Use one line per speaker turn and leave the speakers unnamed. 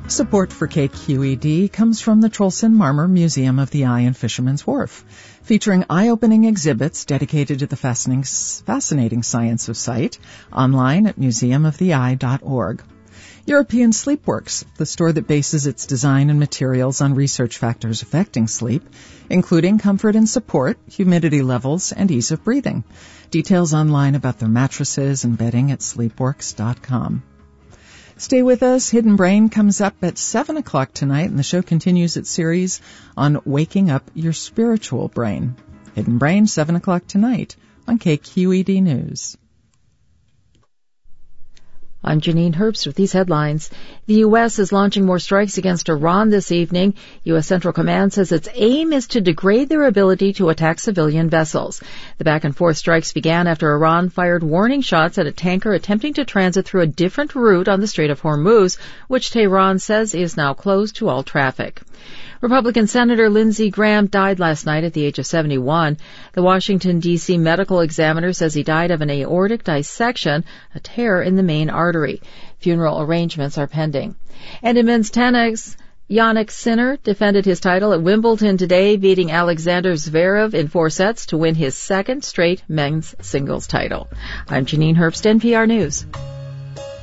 Support for KQED comes from the Trolson Marmor Museum of the Eye in Fisherman's Wharf, featuring eye-opening exhibits dedicated to the fascinating science of sight, online at museumoftheeye.org. European Sleepworks, the store that bases its design and materials on research factors affecting sleep, including comfort and support, humidity levels, and ease of breathing. Details online about their mattresses and bedding at sleepworks.com. Stay with us. Hidden Brain comes up at 7 o'clock tonight, and the show continues its series on waking up your spiritual brain. Hidden Brain, 7 o'clock tonight on KQED News.
I'm Janine Herbst with these headlines. The U.S. is launching more strikes against Iran this evening. U.S. Central Command says its aim is to degrade their ability to attack civilian vessels. The back-and-forth strikes began after Iran fired warning shots at a tanker attempting to transit through a different route on the Strait of Hormuz, which Tehran says is now closed to all traffic. Republican Senator Lindsey Graham died last night at the age of 71. The Washington, D.C. medical examiner says he died of an aortic dissection, a tear in the main artery. Funeral arrangements are pending. And in men's tennis, Jannik Sinner defended his title at Wimbledon today, beating Alexander Zverev in 4 sets to win his second straight men's singles title. I'm Janine Herbst, NPR News.